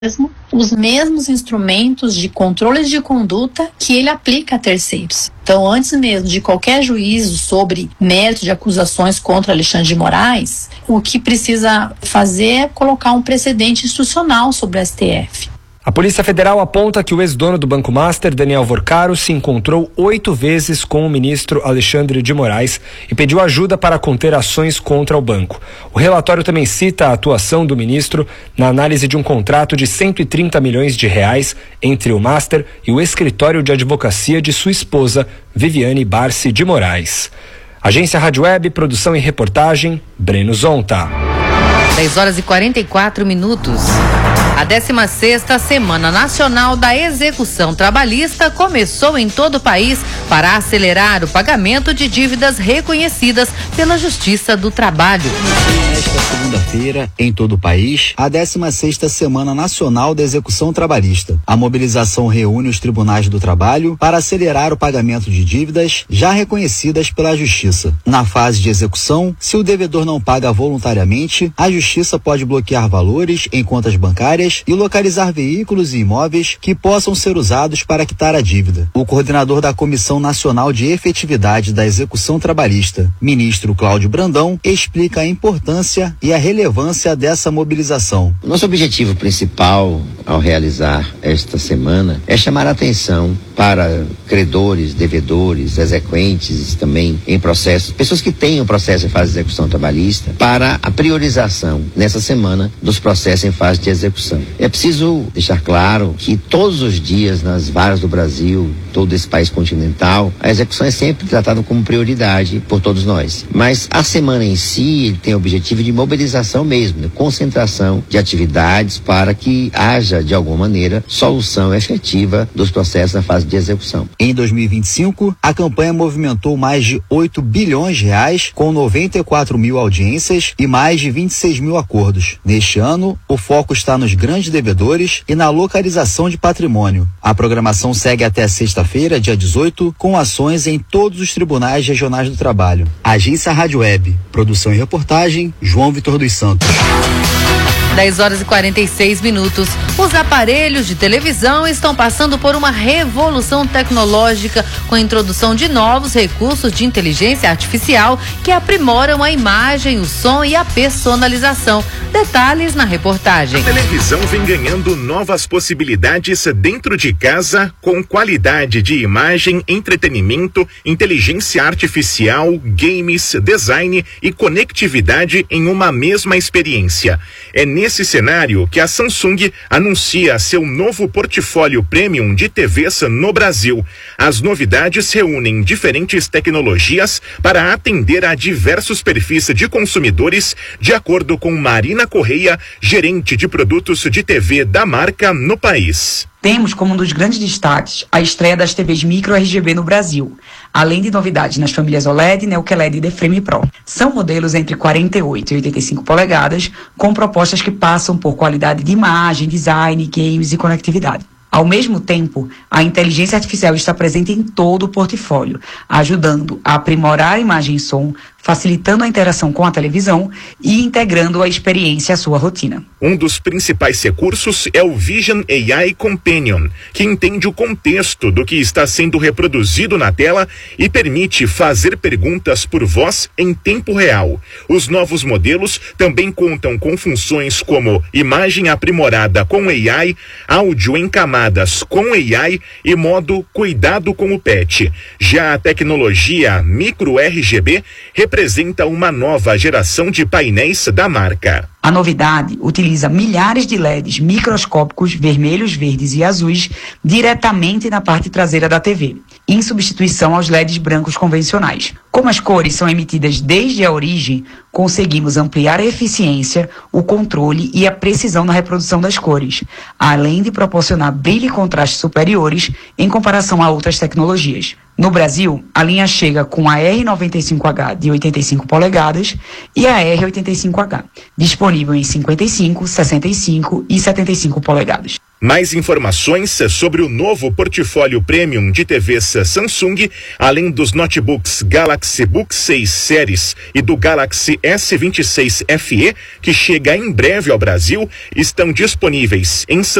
os mesmos instrumentos de controle de conduta que ele aplica a terceiros. Então, antes mesmo de qualquer juízo sobre mérito de acusações contra Alexandre de Moraes, o que precisa fazer é colocar um precedente institucional sobre o STF. A Polícia Federal aponta que o ex-dono do Banco Master, Daniel Vorcaro, se encontrou 8 vezes com o ministro Alexandre de Moraes e pediu ajuda para conter ações contra o banco. O relatório também cita a atuação do ministro na análise de um contrato de 130 milhões de reais entre o Master e o escritório de advocacia de sua esposa, Viviane Barsi de Moraes. Agência Rádio Web, produção e reportagem, Breno Zonta. 10h44. A 16ª Semana Nacional da Execução Trabalhista começou em todo o país para acelerar o pagamento de dívidas reconhecidas pela Justiça do Trabalho. Nesta segunda-feira, em todo o país, a 16ª Semana Nacional da Execução Trabalhista. A mobilização reúne os tribunais do trabalho para acelerar o pagamento de dívidas já reconhecidas pela Justiça. Na fase de execução, se o devedor não paga voluntariamente, a Justiça pode bloquear valores em contas bancárias e localizar veículos e imóveis que possam ser usados para quitar a dívida. O coordenador da Comissão Nacional de Efetividade da Execução Trabalhista, ministro Cláudio Brandão, explica a importância e a relevância dessa mobilização. Nosso objetivo principal ao realizar esta semana é chamar a atenção para credores, devedores, exequentes também em processos, pessoas que tenham processo em fase de execução trabalhista, para a priorização nessa semana dos processos em fase de execução. É preciso deixar claro que todos os dias nas varas do Brasil, todo esse país continental, a execução é sempre tratada como prioridade por todos nós. Mas a semana em si tem o objetivo de mobilização mesmo, de concentração de atividades para que haja, de alguma maneira, solução efetiva dos processos na fase de execução. Em 2025, a campanha movimentou mais de 8 bilhões de reais, com 94 mil audiências e mais de 26 mil acordos. Neste ano, o foco está nos grandes devedores e na localização de patrimônio. A programação segue até sexta-feira, dia 18, com ações em todos os tribunais regionais do trabalho. Agência Rádio Web, produção e reportagem, João Vitor dos Santos. 10h46. Os aparelhos de televisão estão passando por uma revolução tecnológica com a introdução de novos recursos de inteligência artificial que aprimoram a imagem, o som e a personalização. Detalhes na reportagem. A televisão vem ganhando novas possibilidades dentro de casa com qualidade de imagem, entretenimento, inteligência artificial, games, design e conectividade em uma mesma experiência. É nesse cenário que a Samsung anuncia seu novo portfólio premium de TVs no Brasil. As novidades reúnem diferentes tecnologias para atender a diversos perfis de consumidores, de acordo com Marina Correia, gerente de produtos de TV da marca no país. Temos como um dos grandes destaques a estreia das TVs micro RGB no Brasil, além de novidades nas famílias OLED, NeoQLED e The Frame Pro. São modelos entre 48 e 85 polegadas, com propostas que passam por qualidade de imagem, design, games e conectividade. Ao mesmo tempo, a inteligência artificial está presente em todo o portfólio, ajudando a aprimorar a imagem e som, facilitando a interação com a televisão e integrando a experiência à sua rotina. Um dos principais recursos é o Vision AI Companion, que entende o contexto do que está sendo reproduzido na tela e permite fazer perguntas por voz em tempo real. Os novos modelos também contam com funções como imagem aprimorada com AI, áudio em camadas com AI e modo cuidado com o pet. Já a tecnologia micro RGB representa uma nova geração de painéis da marca. A novidade utiliza milhares de LEDs microscópicos vermelhos, verdes e azuis diretamente na parte traseira da TV, em substituição aos LEDs brancos convencionais. Como as cores são emitidas desde a origem, conseguimos ampliar a eficiência, o controle e a precisão na reprodução das cores, além de proporcionar brilho e contraste superiores em comparação a outras tecnologias. No Brasil, a linha chega com a R95H de 85 polegadas e a R85H, disponível em 55, 65 e 75 polegadas. Mais informações sobre o novo portfólio premium de TVs Samsung, além dos notebooks Galaxy Book 6 Series e do Galaxy S26 FE, que chega em breve ao Brasil, estão disponíveis em